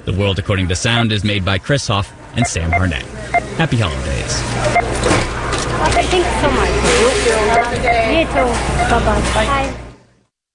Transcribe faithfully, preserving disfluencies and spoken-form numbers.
The World According to Sound is made by Chris Hoff and Sam Harnett. Happy holidays. Okay, thanks so much. You too. Bye-bye. Bye.